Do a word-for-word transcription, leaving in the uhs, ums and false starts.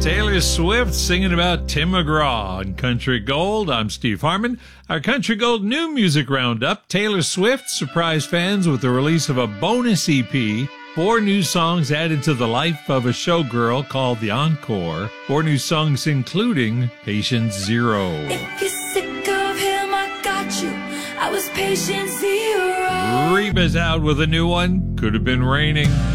Taylor Swift singing about Tim McGraw on Country Gold. I'm Steve Harmon. Our Country Gold new music roundup. Taylor Swift surprised fans with the release of a bonus E P. Four new songs added to the life of a showgirl called The Encore. Four new songs including Patient Zero. If you're sick of him, I got you. I was patient zero. Reba's out with a new one. Could have been raining.